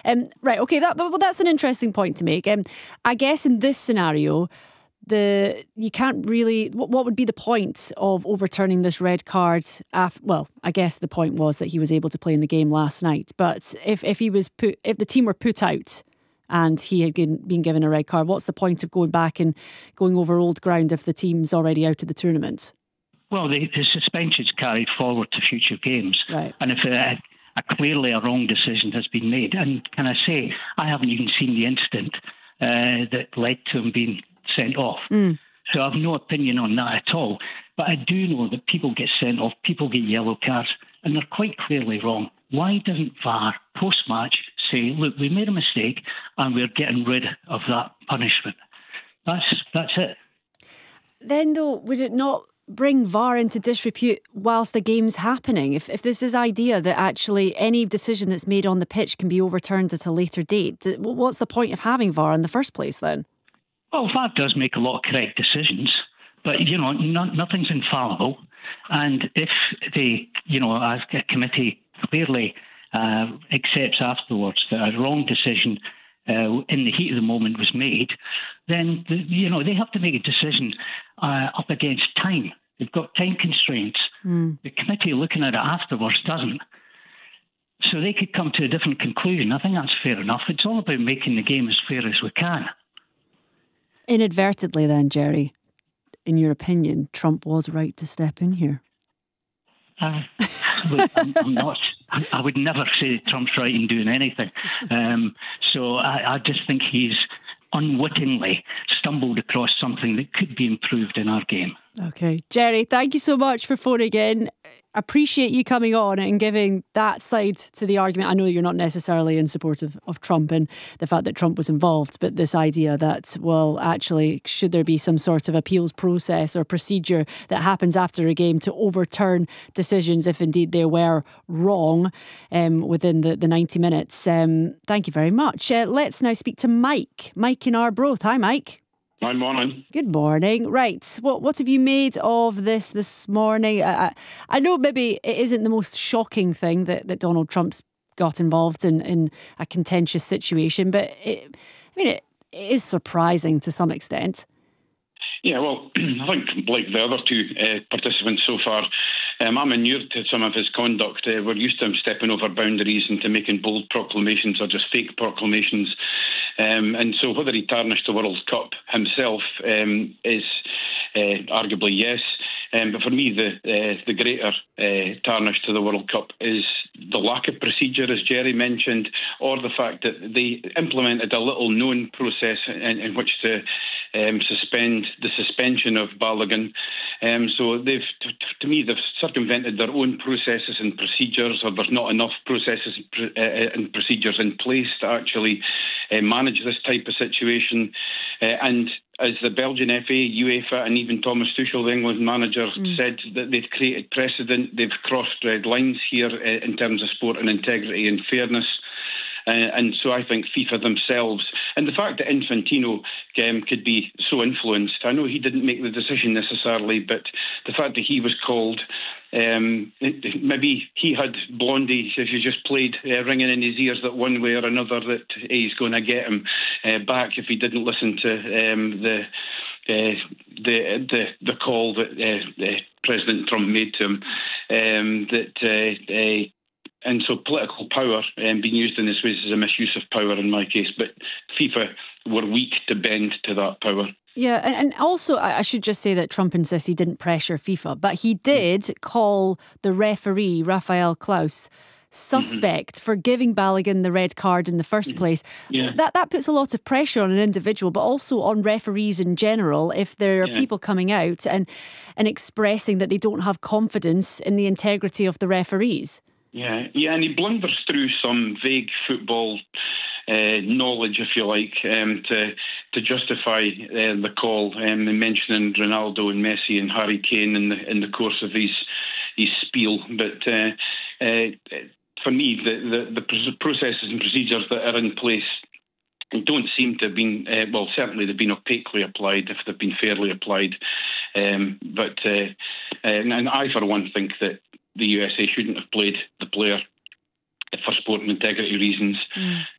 Right, okay, that's an interesting point to make. I guess in this scenario, you can't really. What would be the point of overturning this red card? Well, I guess the point was that he was able to play in the game last night. But if the team were put out and he had been given a red card, what's the point of going back and going over old ground if the team's already out of the tournament? Well, the suspension's carried forward to future games, right? And if clearly a wrong decision has been made, and can I say I haven't even seen the incident that led to him being sent off. So I have no opinion on that at all. But I do know that people get sent off, people get yellow cards, and they're quite clearly wrong. Why doesn't VAR post-match say, look, we made a mistake and we're getting rid of that punishment? That's it. Then, though, would it not bring VAR into disrepute whilst the game's happening? If this is idea that actually any decision that's made on the pitch can be overturned at a later date, what's the point of having VAR in the first place then? Well, VAR does make a lot of correct decisions, but, nothing's infallible. And if as a committee clearly accepts afterwards that a wrong decision in the heat of the moment was made, then, they have to make a decision up against time. They've got time constraints. The committee looking at it afterwards doesn't. So they could come to a different conclusion. I think that's fair enough. It's all about making the game as fair as we can. Inadvertently then, Jerry, in your opinion, Trump was right to step in here? I'm not. I would never say Trump's right in doing anything. So I just think he's unwittingly stumbled across something that could be improved in our game. Okay. Jerry, thank you so much for phoning in. Appreciate you coming on and giving that side to the argument. I know you're not necessarily in support of Trump and the fact that Trump was involved, but this idea that, well, actually, should there be some sort of appeals process or procedure that happens after a game to overturn decisions if indeed they were wrong within the 90 minutes? Thank you very much. Let's now speak to Mike. Mike in Arbroath. Hi, Mike. Good morning. Good morning. Right. What have you made of this morning? I know maybe it isn't the most shocking thing that Donald Trump's got involved in a contentious situation, but it is surprising to some extent. Yeah, well, I think like the other two participants so far, I'm inured to some of his conduct. We're used to him stepping over boundaries and to making bold proclamations or just fake proclamations. And so whether he tarnished the World Cup himself is arguably yes. But for me, the greater tarnish to the World Cup is the lack of procedure, as Jerry mentioned, or the fact that they implemented a little-known process in which to suspend the suspension of Balogun. So they've circumvented their own processes and procedures, or there's not enough processes and procedures in place to actually manage this type of situation. And as the Belgian FA, UEFA and even Thomas Tuchel, the England manager, said that they've created precedent, they've crossed red lines here in terms of sport and integrity and fairness. And so I think FIFA themselves, and the fact that Infantino could be so influenced, I know he didn't make the decision necessarily, but the fact that he was called, maybe he had Blondie, as you just played, ringing in his ears that one way or another that he's going to get him back if he didn't listen to the call that President Trump made to him. And so political power being used in this way is a misuse of power in my case. But FIFA were weak to bend to that power. Yeah, and also I should just say that Trump insists he didn't pressure FIFA, but he did call the referee, Rafael Klaus, suspect for giving Balogun the red card in the first place. Yeah. That puts a lot of pressure on an individual, but also on referees in general, if there are people coming out and expressing that they don't have confidence in the integrity of the referees. Yeah, and he blunders through some vague football knowledge, if you like, to justify the call, mentioning Ronaldo and Messi and Harry Kane in the course of his spiel. But for me, the processes and procedures that are in place don't seem to have been, certainly they've been opaquely applied if they've been fairly applied. But I, for one, think that the USA shouldn't have played the player for sport and integrity reasons.